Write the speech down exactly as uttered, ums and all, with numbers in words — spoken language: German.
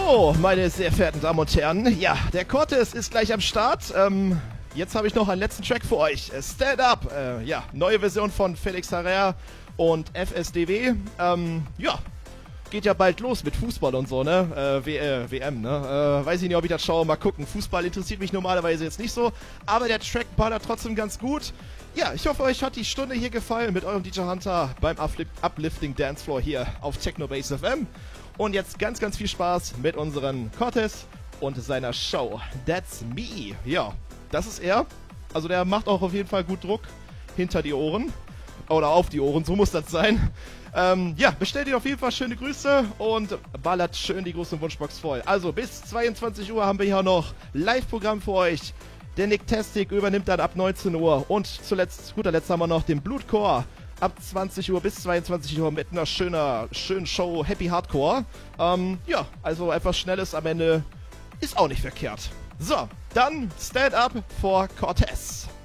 So, meine sehr verehrten Damen und Herren, ja, der Cortez ist gleich am Start. Ähm, jetzt habe ich noch einen letzten Track für euch. Stand Up, äh, ja, neue Version von Felix Herrera und F S D W. Ähm, ja, geht ja bald los mit Fußball und so, ne? Äh, w äh, W M, ne? Äh, weiß ich nicht, ob ich das schaue, mal gucken. Fußball interessiert mich normalerweise jetzt nicht so, aber der Track ballert trotzdem ganz gut. Ja, ich hoffe, euch hat die Stunde hier gefallen mit eurem D J Hunter beim Uplifting Dancefloor hier auf Technobase F M. Und jetzt ganz, ganz viel Spaß mit unserem Cortez und seiner Show. That's me. Ja, das ist er. Also der macht auch auf jeden Fall gut Druck hinter die Ohren. Oder auf die Ohren, so muss das sein. Ähm, ja, bestellt ihr auf jeden Fall schöne Grüße und ballert schön die große Wunschbox voll. Also bis zweiundzwanzig Uhr haben wir hier noch Live-Programm für euch. Der Nick Testic übernimmt dann ab neunzehn Uhr. Und zuletzt, zu guter Letzt haben wir noch den Blutchor ab zwanzig Uhr bis zweiundzwanzig Uhr mit einer schöner, schönen Show Happy Hardcore. Ähm, ja, also etwas Schnelles am Ende ist auch nicht verkehrt. So, dann Stand Up for Cortez.